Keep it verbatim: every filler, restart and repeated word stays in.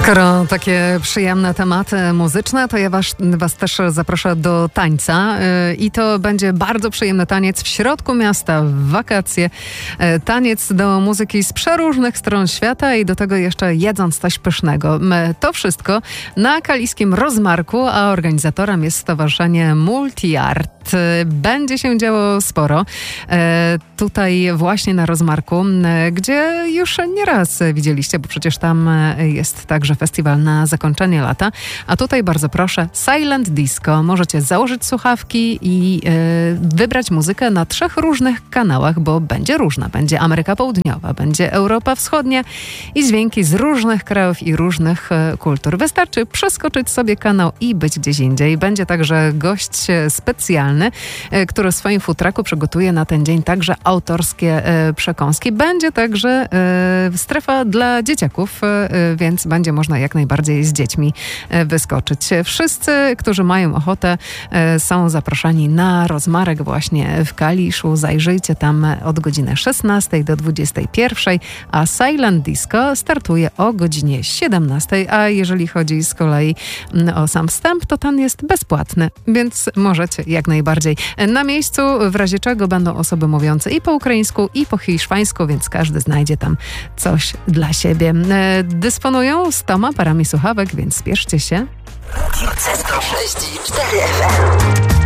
Skoro takie przyjemne tematy muzyczne, to ja was, was też zaproszę do tańca yy, i to będzie bardzo przyjemny taniec w środku miasta, w wakacje. Yy, taniec do muzyki z przeróżnych stron świata i do tego jeszcze jedząc coś pysznego. Yy, to wszystko na Kaliskim Rozmarku, a organizatorem jest Stowarzyszenie Multi-Art. Będzie się działo sporo. E, tutaj właśnie na Rozmarku, e, gdzie już nieraz widzieliście, bo przecież tam jest także festiwal na zakończenie lata. A tutaj bardzo proszę, Silent Disco. Możecie założyć słuchawki i e, wybrać muzykę na trzech różnych kanałach, bo będzie różna. Będzie Ameryka Południowa, będzie Europa Wschodnia i dźwięki z różnych krajów i różnych e, kultur. Wystarczy przeskoczyć sobie kanał i być gdzieś indziej. Będzie także gość specjalny, który w swoim futraku przygotuje na ten dzień także autorskie e, przekąski. Będzie także e, strefa dla dzieciaków, e, więc będzie można jak najbardziej z dziećmi e, wyskoczyć. Wszyscy, którzy mają ochotę, e, są zaproszeni na Rozmarek właśnie w Kaliszu. Zajrzyjcie tam od godziny szesnastej do dwudziestej pierwszej, a Silent Disco startuje o godzinie siedemnastej, a jeżeli chodzi z kolei o sam wstęp, to ten jest bezpłatny, więc możecie jak najbardziej bardziej na miejscu, w razie czego będą osoby mówiące i po ukraińsku, i po hiszpańsku, więc każdy znajdzie tam coś dla siebie. Dysponują stoma parami słuchawek, więc spieszcie się. Radio C sto sześć i cztery F M.